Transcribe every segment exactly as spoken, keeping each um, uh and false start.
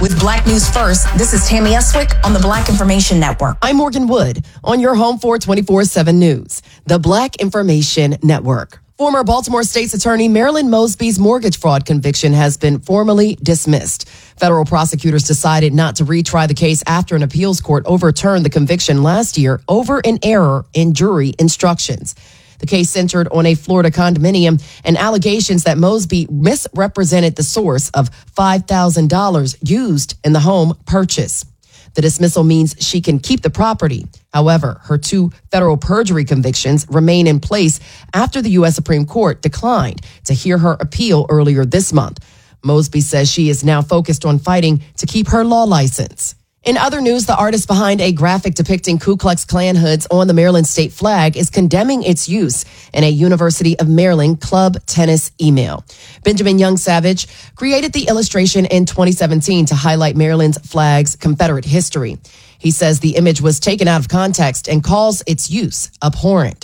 With Black News First, this is Tammy Eswick on the Black Information Network. I'm Morgan Wood on your home for twenty-four seven News, the Black Information Network. Former Baltimore State's Attorney Marilyn Mosby's mortgage fraud conviction has been formally dismissed. Federal prosecutors decided not to retry the case after an appeals court overturned the conviction last year over an error in jury instructions. The case centered on a Florida condominium and allegations that Mosby misrepresented the source of five thousand dollars used in the home purchase. The dismissal means she can keep the property. However, her two federal perjury convictions remain in place after the U S Supreme Court declined to hear her appeal earlier this month. Mosby says she is now focused on fighting to keep her law license. In other news, the artist behind a graphic depicting Ku Klux Klan hoods on the Maryland state flag is condemning its use in a University of Maryland club tennis email. Benjamin Young Savage created the illustration in twenty seventeen to highlight Maryland's flag's Confederate history. He says the image was taken out of context and calls its use abhorrent.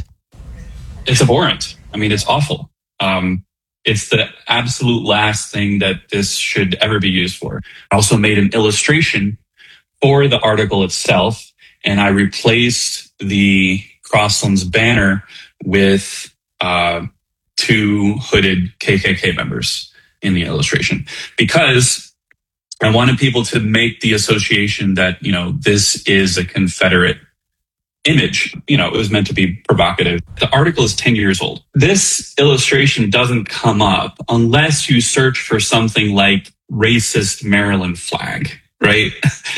It's abhorrent. I mean, it's awful. Um, it's the absolute last thing that this should ever be used for. I also made an illustration for the article itself, and I replaced the Crosslands banner with uh, two hooded K K K members in the illustration, because I wanted people to make the association that, you know, this is a Confederate image. You know, it was meant to be provocative. The article is ten years old. This illustration doesn't come up unless you search for something like racist Maryland flag, right?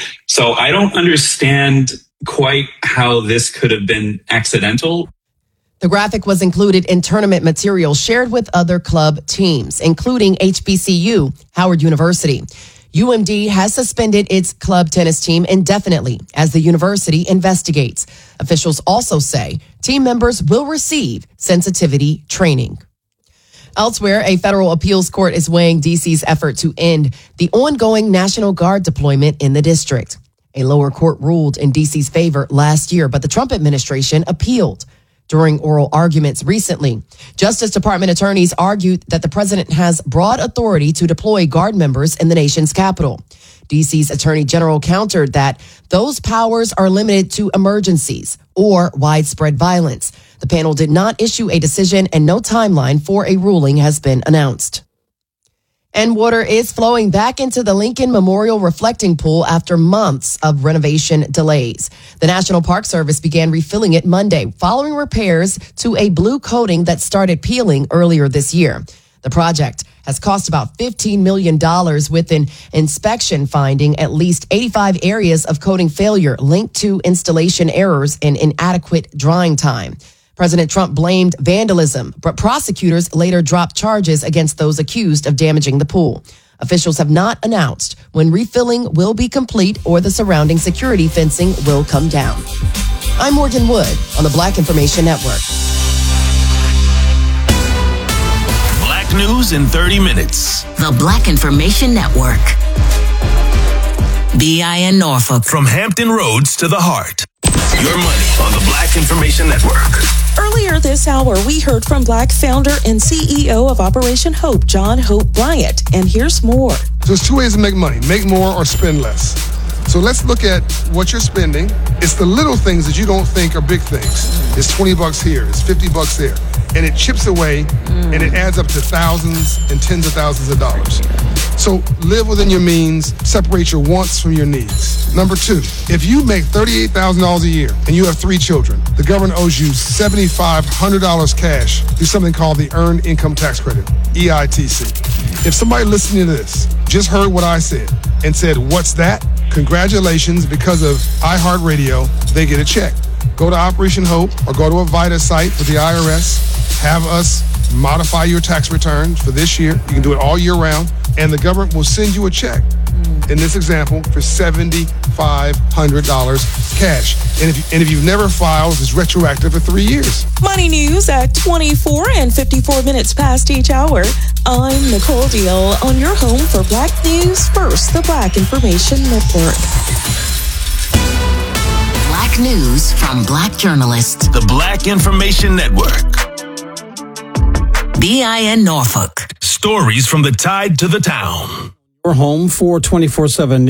So I don't understand quite how this could have been accidental. The graphic was included in tournament material shared with other club teams, including H B C U, Howard University. U M D has suspended its club tennis team indefinitely as the university investigates. Officials also say team members will receive sensitivity training. Elsewhere, a federal appeals court is weighing D C's effort to end the ongoing National Guard deployment in the district. A lower court ruled in D C's favor last year, but the Trump administration appealed. During oral arguments recently, Justice Department attorneys argued that the president has broad authority to deploy Guard members in the nation's capital. D C's Attorney General countered that those powers are limited to emergencies or widespread violence. The panel did not issue a decision, and no timeline for a ruling has been announced. And water is flowing back into the Lincoln Memorial Reflecting Pool after months of renovation delays. The National Park Service began refilling it Monday following repairs to a blue coating that started peeling earlier this year. The project has cost about fifteen million dollars, with an inspection finding at least eighty-five areas of coating failure linked to installation errors and inadequate drying time. President Trump blamed vandalism, but prosecutors later dropped charges against those accused of damaging the pool. Officials have not announced when refilling will be complete or the surrounding security fencing will come down. I'm Morgan Wood on the Black Information Network. Black News in thirty minutes. The Black Information Network. B I N Norfolk. From Hampton Roads to the heart. Your money on the Black Information Network. Earlier this hour, we heard from Black founder and C E O of Operation Hope, John Hope Bryant. And here's more. So there's two ways to make money: make more or spend less. So let's look at what you're spending. It's the little things that you don't think are big things. It's twenty bucks here, it's fifty bucks there. And it chips away mm. and it adds up to thousands and tens of thousands of dollars. So live within your means, separate your wants from your needs. Number two, if you make thirty-eight thousand dollars a year and you have three children, the government owes you seven thousand five hundred dollars cash through something called the Earned Income Tax Credit, E I T C. If somebody listening to this just heard what I said and said, "What's that?" Congratulations, because of iHeartRadio, they get a check. Go to Operation Hope or go to a VITA site with the I R S. Have us modify your tax return for this year. You can do it all year round, and the government will send you a check, mm. in this example, for seven thousand five hundred dollars cash. And if, you, and if you've never filed, it's retroactive for three years. Money news at twenty-four and fifty-four minutes past each hour. I'm Nicole Deal on your home for Black News First, the Black Information Network. Black news from Black journalists. The Black Information Network. B I N Norfolk. Stories from the tide to the town. Your home for twenty-four seven